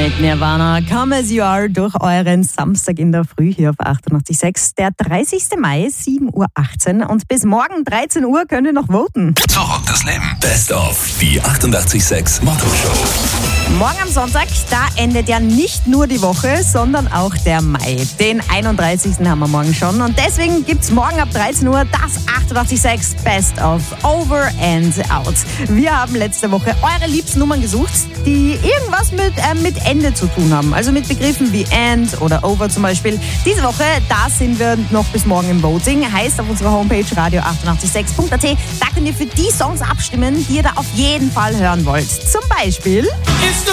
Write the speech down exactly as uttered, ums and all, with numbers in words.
mit Nirvana, Come As You Are, durch euren Samstag in der Früh hier auf achtundachtzig Komma sechs. Der dreißigsten Mai, sieben Uhr achtzehn, und bis morgen dreizehn Uhr könnt ihr noch voten. So rockt das Leben. Best of die achtundachtzig Komma sechs Motto-Show. Morgen am Sonntag, da endet ja nicht nur die Woche, sondern auch der Mai. Den einunddreißigsten haben wir morgen schon, und deswegen gibt's morgen ab dreizehn Uhr das achtundachtzig Komma sechs Best of Over and Out. Wir haben letzte Woche eure liebsten Nummern gesucht, die irgendwas mit, äh, mit Ende zu tun haben. Also mit Begriffen wie End oder Over zum Beispiel. Diese Woche, da sind wir noch bis morgen im Voting. Heißt auf unserer Homepage radio achtundachtzig Komma sechs Punkt a t, da könnt ihr für die Songs abstimmen, die ihr da auf jeden Fall hören wollt. Zum Beispiel...